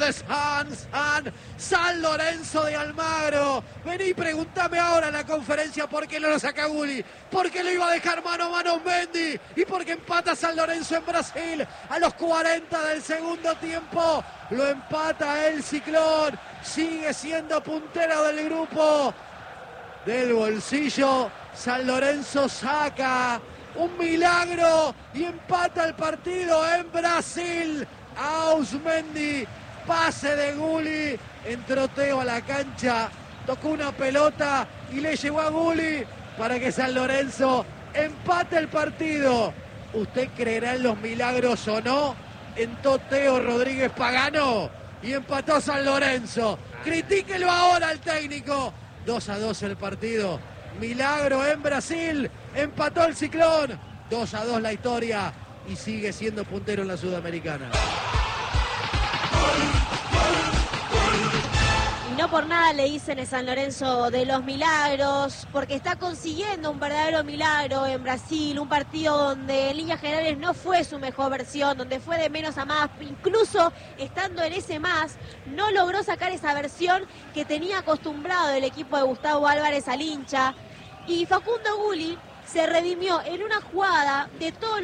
es San Lorenzo de Almagro. Vení y preguntame ahora en la conferencia por qué no lo saca Gulli, por qué lo iba a dejar mano a mano Mendy y por qué empata San Lorenzo en Brasil a los 40 del segundo tiempo. Lo empata el Ciclón, sigue siendo puntero del grupo. Del bolsillo, San Lorenzo saca un milagro y empata el partido en Brasil. Ausmendi, pase de Gulli, entró Teo a la cancha, tocó una pelota y le llegó a Gulli para que San Lorenzo empate el partido. ¿Usted creerá en los milagros o no? Entró Teo Rodríguez Pagano y empató San Lorenzo. Critíquelo ahora al técnico. 2-2 el partido. Milagro en Brasil. Empató el Ciclón. 2-2 la historia. Y sigue siendo puntero en la Sudamericana. Y no por nada le dicen el San Lorenzo de los milagros, porque está consiguiendo un verdadero milagro en Brasil, un partido donde en líneas generales no fue su mejor versión, donde fue de menos a más, incluso estando en ese más, no logró sacar esa versión que tenía acostumbrado el equipo de Gustavo Álvarez al hincha, y Facundo Gulli se redimió en una jugada de todo